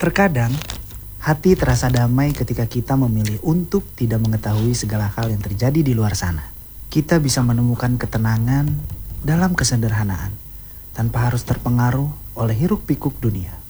Terkadang, hati terasa damai ketika kita memilih untuk tidak mengetahui segala hal yang terjadi di luar sana. Kita bisa menemukan ketenangan dalam kesederhanaan, tanpa harus terpengaruh oleh hiruk-pikuk dunia.